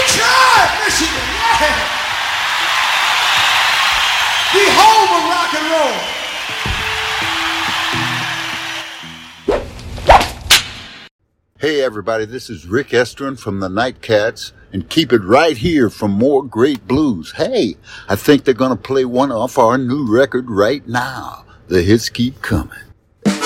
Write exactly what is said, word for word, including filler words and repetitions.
Detroit, Michigan, yeah! The home of rock and roll. Hey everybody, this is Rick Estrin from the Nightcats, and keep it right here for more great blues. Hey, I think they're gonna play one off our new record right now. The hits keep coming.